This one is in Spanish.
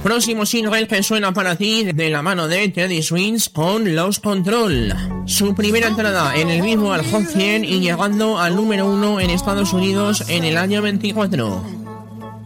Próximo single que suena para ti de la mano de Teddy Swims con Lost Control. Su primera entrada en el Billboard Hot 100 y llegando al número 1 en Estados Unidos en el año 24.